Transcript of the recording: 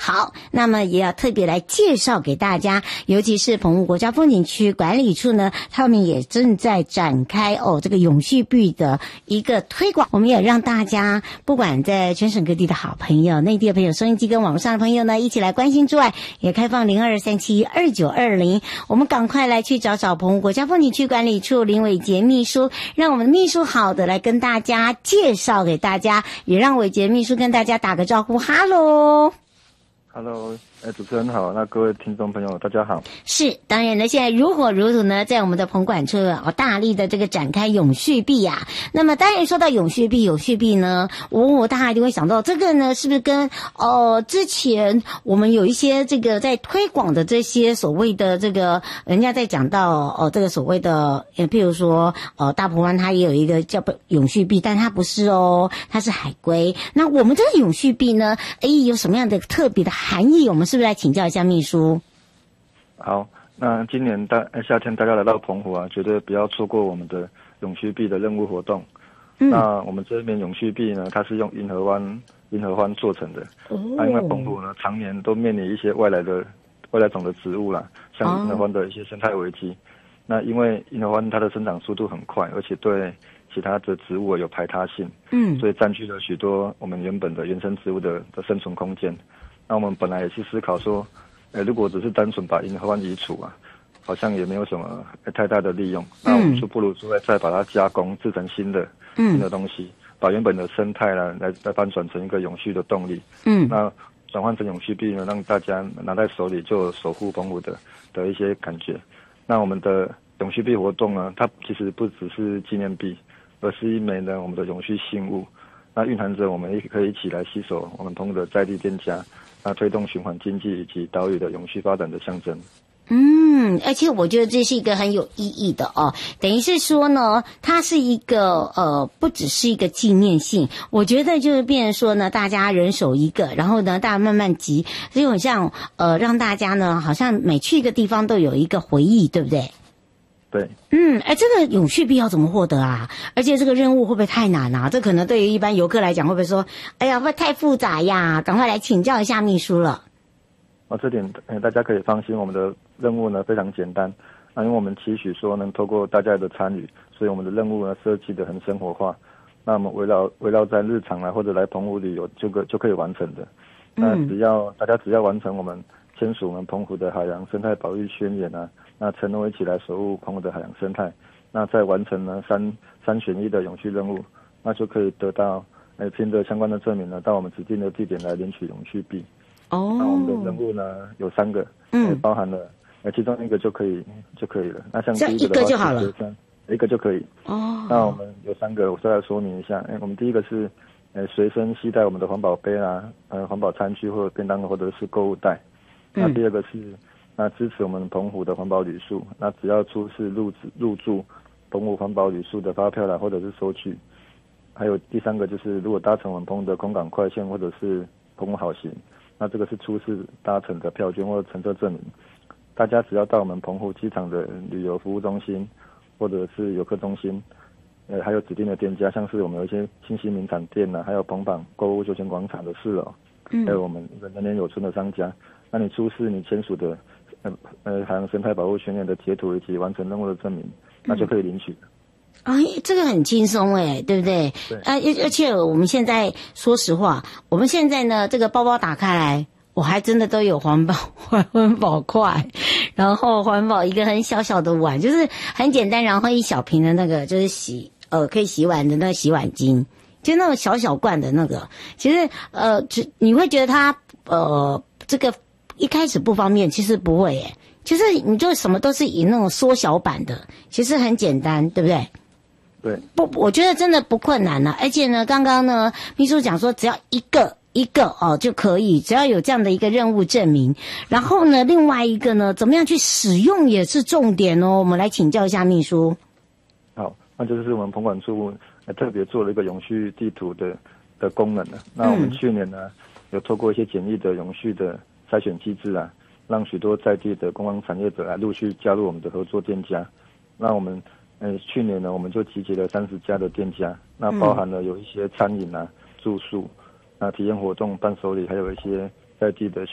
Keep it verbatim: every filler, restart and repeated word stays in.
好，那么也要特别来介绍给大家，尤其是澎湖国家风景区管理处呢，他们也正在展开哦这个永续币的一个推广。我们也让大家不管在全省各地的好朋友、内地的朋友、收音机跟网络上的朋友呢，一起来关心之外，也开放零二三七二九二零，我们赶快来去找找澎湖国家风景区管理处林伟杰秘书，让我们的秘书好的来跟大家介绍给大家，也让伟杰秘书跟大家打个招呼，哈喽。 Hello， 哎，主持人好，那各位听众朋友大家好。是， 当然呢，现在如火如荼呢，在我们的澎管处哦，大力的这个展开永续币啊。那么当然说到永续币，永续币呢，我、哦、大家一定会想到这个呢，是不是跟呃之前我们有一些这个在推广的这些所谓的这个，人家在讲到哦、呃、这个所谓的，呃譬如说呃大鹏湾它也有一个叫永续币，但它不是哦，它是海龟。那我们这个永续币呢，哎，有什么样的特别的含义？我们是不是来请教一下秘书？ 好，那今年大夏天大家来到澎湖啊，绝对不要错过我们的永续币的任务活动。嗯、那我们这边永续币呢，它是用银河湾银河湾做成的。哦。那因为澎湖呢，常年都面临一些外来的外来种的植物啦，像银河湾的一些生态危机。哦、那因为银河湾它的生长速度很快，而且对其他的植物有排他性。嗯。所以占据了许多我们原本的原生植物的的生存空间。那我们本来也是思考说，呃，如果只是单纯把银河湾移除啊，好像也没有什么太大的利用。嗯、那我们就不如说再把它加工，制成新的、嗯、新的东西，把原本的生态呢来来翻转成一个永续的动力。嗯，那转换成永续币呢，让大家拿在手里就有守护澎湖的的一些感觉。那我们的永续币活动呢，它其实不只是纪念币，而是一枚呢我们的永续信物。那蕴含着我们也可以一起来携手我们澎湖的在地店家。那推动循环经济以及岛屿的永续发展的象征。 嗯，而且我觉得这是一个很有意义的哦，等于是说呢，它是一个呃，不只是一个纪念性，我觉得就是变成说呢，大家人手一个，然后呢，大家慢慢集，就很像呃，让大家呢，好像每去一个地方都有一个回忆，对不对？ 对， 嗯，哎，这个永续币要怎么获得啊？而且这个任务会不会太难啊？这可能对于一般游客来讲，会不会说，哎呀，会太复杂呀？赶快来请教一下秘书了。 哦，这点、呃、大家可以放心，我们的任务呢非常简单。那因为我们期许说能透过大家的参与，所以我们的任务呢设计得很生活化。那我们围绕围绕在日常啊或者来澎湖旅游就可就可以完成的。那只要、嗯、大家只要完成我们签署我们澎湖的海洋生态保育宣言啊。那承诺一起来守护澎湖的海洋生态，那再完成呢三三选一的永续任务，那就可以得到诶凭着相关的证明呢，到我们指定的地点来领取永续币。哦，那我们的任务呢有三个，嗯，包含了诶其中一个就可以就可以了。那像第一个的话，一个就好了，一个就可以。哦，那我们有三个，我再来说明一下。诶，我们第一个是诶随身携带我们的环保杯啦，呃环保餐具或者便当或者是购物袋。那第二个是。那支持我们澎湖的环保旅宿，那只要出示入入住澎湖环保旅宿的发票啦，或者是收据。还有第三个就是，如果搭乘我们澎湖的空港快线或者是澎湖好行，那这个是出示搭乘的票券或者乘车证明。大家只要到我们澎湖机场的旅游服务中心或者是游客中心，呃，还有指定的店家，像是我们有一些新兴名产店呐、啊，还有澎港购物休闲广场的四楼，嗯，还有我们人年有村的商家，那你出示你签署的。呃，海洋生态保护宣言的截图以及完成任务的证明，那就可以领取。 啊、嗯，这个很轻松诶，对不对？对。啊，而且我们现在说实话，我们现在呢，这个包包打开来，我还真的都有环保环保筷，然后环保一个很小小的碗，就是很简单，然后一小瓶的那个就是洗呃可以洗碗的那个洗碗巾，就那种小小罐的那个，其实呃，只你会觉得它呃这个。一开始不方便，其实不会耶，其实你就什么都是以那种缩小版的，其实很简单，对不对？ 对， 不，我觉得真的不困难了、啊。而且呢，刚刚呢，秘书讲说只要一个一个哦就可以，只要有这样的一个任务证明。然后呢，另外一个呢，怎么样去使用也是重点哦。我们来请教一下秘书。 好，那就是我们澎管处特别做了一个永续地图的的功能了。那我们去年呢，嗯、有透过一些简易的永续的筛选机制啊，让许多在地的观光产业者来陆续加入我们的合作店家。那我们呃去年呢，我们就集结了三十家的店家，那包含了有一些餐饮啊、住宿、那体验活动、伴手礼，还有一些在地的